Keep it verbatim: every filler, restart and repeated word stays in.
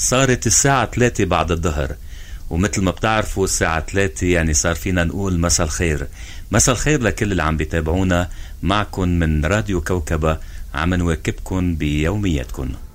صارت الساعة ثلاثة بعد الظهر، ومثل ما بتعرفوا الساعة ثلاثة يعني صار فينا نقول مساء الخير. مساء الخير لكل اللي عم بيتابعونا، معكم من راديو كوكبة عم نواكبكم بيومياتكم.